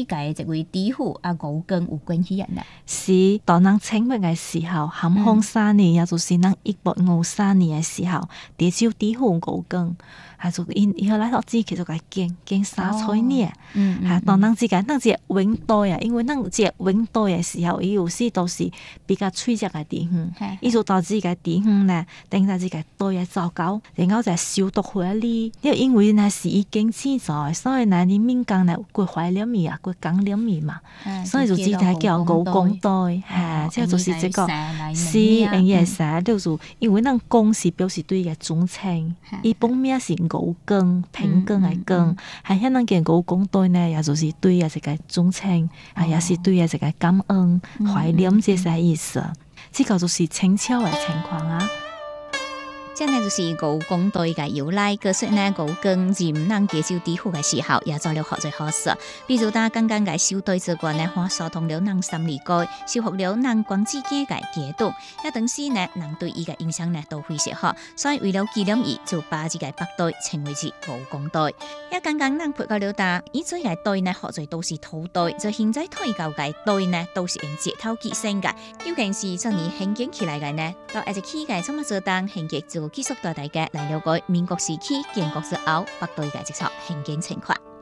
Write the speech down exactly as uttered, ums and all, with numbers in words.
對家這位地府啊五更有關係啊？ 是當人清末嘅時候，咸豐三年，也就是咱一八五三年嘅時候，地州地府五更，係就因以後來學知其實係建建三歲呢，係當人之間，咱只永代啊，因為咱只永代嘅時候，伊有時都是比較脆弱嘅地方，伊就導致個地方呢，等下自己代嘅糟糕，然後就消毒回嚟，因為因為呢是已經起咗，所以呢你民間呢過懷念咪啊，過講念咪嘛，所以就只係叫五更代，係，即係就是這個是營業社，就是因為咱公是表示對嘅忠誠，伊本名是五更平更嘅更，係香港嘅五更代呢，也就是對嘅一個忠誠，啊也是對嘅一個感恩懷念，這些意思。這個就是清朝嘅情況啊。 即係就是五更代嘅由來，可說呢五更任咱地州地府嘅時候，也做了好多好事。比如打剛剛嘅修隊之官呢，話疏通了咱三里街，修復了咱光之街嘅街道，一等時呢，人對伊嘅印象呢都非常好。所以為了紀念伊，就把這個北代稱為是五更代。一剛剛咱配合了打，以前嘅代呢，好多都是土代，就現在退舊嘅代呢，都是用石頭結成嘅。究竟是怎樣興建起來嘅呢？到一直起嘅怎麼做當興建就繼續帶大家來了解民國時期建國之後北代嘅這個興建情況。